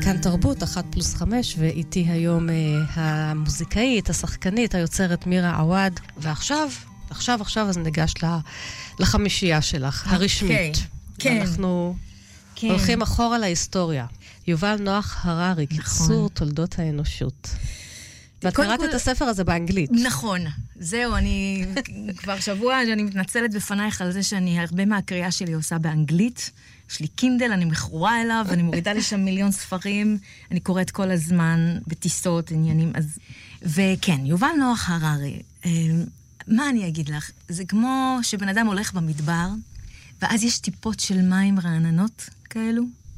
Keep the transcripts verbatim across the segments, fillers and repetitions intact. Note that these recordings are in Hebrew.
כאן תרבות, אחת פלוס חמש, ואיתי היום אה, המוזיקאית, השחקנית, היוצרת מירה עווד, ועכשיו, עכשיו, עכשיו, אז ניגש לה, לחמישייה שלך, הרשמית. כן. ואנחנו כן. הולכים אחורה להיסטוריה. יובל נוח הררי, קיצור תולדות האנושות. ואת קראת את הספר הזה באנגלית. נכון. זהו, אני כבר שבוע שאני מתנצלת בפנייך על זה שאני הרבה מהקריאה שלי עושה באנגלית. יש לי קינדל, אני מכורה אליו, אני מורידה לי שם מיליון ספרים, אני קוראת כל הזמן בטיסות, עניינים. אז... וכן, יובל נוח הררי, מה אני אגיד לך? זה כמו שבן אדם הולך במדבר, ואז יש טיפות של מים רעננות כאלו,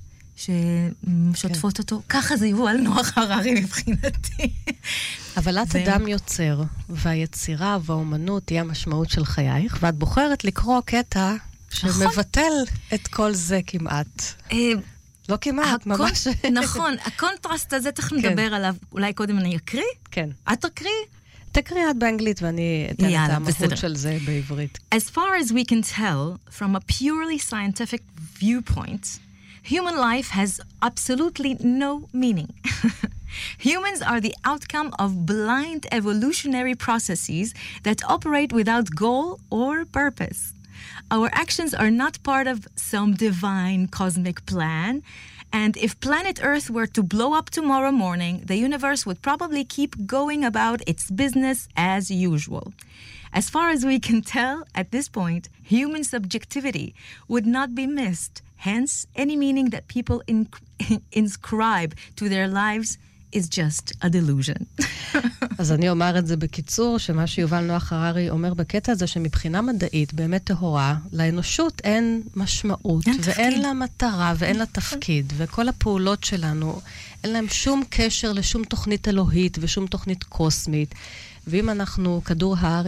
ששוטפות אותו. ככה זה יובל נוח הררי מבחינתי. אבל את אדם יוצר, והיצירה והאומנות היא המשמעות של חייך, ואת בוחרת לקרוא קטע שמבטל את כל זה כמעט. לא כמעט, ממש. נכון, הקונטרסט הזה צריך לדבר עליו. אולי קודם אני אקריא? כן. את תקריא? תקריא את באנגלית, ואני אתן את המהות של זה בעברית. As far as we can tell, from a purely scientific viewpoint, human life has absolutely no meaning. Humans are the outcome of blind evolutionary processes that operate without goal or purpose. Our actions are not part of some divine cosmic plan, and if planet Earth were to blow up tomorrow morning, the universe would probably keep going about its business as usual. As far as we can tell, at this point, human subjectivity would not be missed. Hence, any meaning that people in- inscribe to their lives is just a delusion. אז אני אומר את זה בקיצור, שמה שיובל נוח הררי אומר בקטע הזה, שמבחינה מדעית, באמת טהורה, לאנושות אין משמעות, ואין לה מטרה, ואין לה תפקיד, וכל הפעולות שלנו, אין להם שום קשר לשום תוכנית אלוהית, ושום תוכנית קוסמית, ואם אנחנו כדור הארץ,